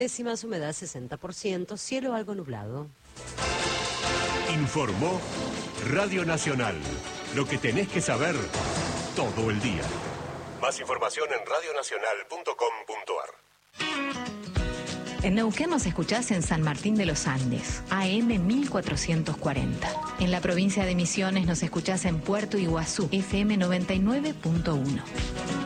Décimas, humedad 60%, cielo algo nublado. Informó Radio Nacional. Lo que tenés que saber todo el día. Más información en radionacional.com.ar. En Neuquén nos escuchás en San Martín de los Andes, AM 1440. En la provincia de Misiones nos escuchás en Puerto Iguazú, FM 99.1.